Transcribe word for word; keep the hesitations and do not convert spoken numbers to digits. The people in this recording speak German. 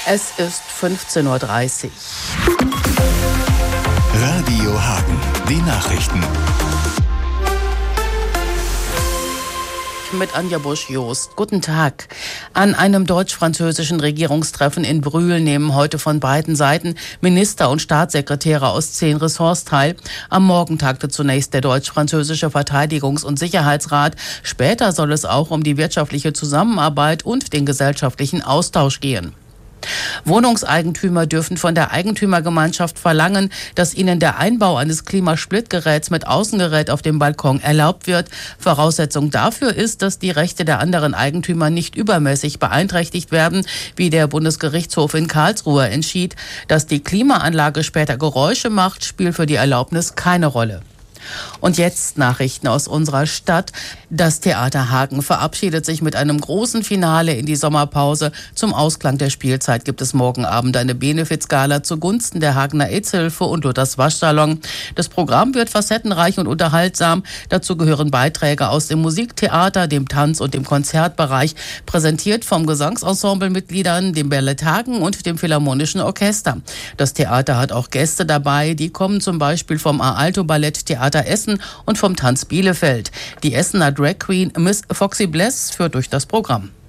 Es ist fünfzehn Uhr dreißig. Radio Hagen, die Nachrichten. Mit Anja Busch-Jost. Guten Tag. An einem deutsch-französischen Regierungstreffen in Brühl nehmen heute von beiden Seiten Minister und Staatssekretäre aus zehn Ressorts teil. Am Morgen tagte zunächst der deutsch-französische Verteidigungs- und Sicherheitsrat. Später soll es auch um die wirtschaftliche Zusammenarbeit und den gesellschaftlichen Austausch gehen. Wohnungseigentümer dürfen von der Eigentümergemeinschaft verlangen, dass ihnen der Einbau eines Klimasplittgeräts mit Außengerät auf dem Balkon erlaubt wird. Voraussetzung dafür ist, dass die Rechte der anderen Eigentümer nicht übermäßig beeinträchtigt werden, wie der Bundesgerichtshof in Karlsruhe entschied. Dass die Klimaanlage später Geräusche macht, spielt für die Erlaubnis keine Rolle. Und jetzt Nachrichten aus unserer Stadt. Das Theater Hagen verabschiedet sich mit einem großen Finale in die Sommerpause. Zum Ausklang der Spielzeit gibt es morgen Abend eine Benefizgala zugunsten der Hagener AIDS-Hilfe und Luthers Waschsalon. Das Programm wird facettenreich und unterhaltsam. Dazu gehören Beiträge aus dem Musiktheater, dem Tanz- und dem Konzertbereich, präsentiert vom Gesangsensemblemitgliedern, dem Ballett Hagen und dem Philharmonischen Orchester. Das Theater hat auch Gäste dabei, die kommen zum Beispiel vom Aalto Ballett Theater Essen und vom Tanz Bielefeld. Die Essener Drag Queen Miss Foxy Bless führt durch das Programm.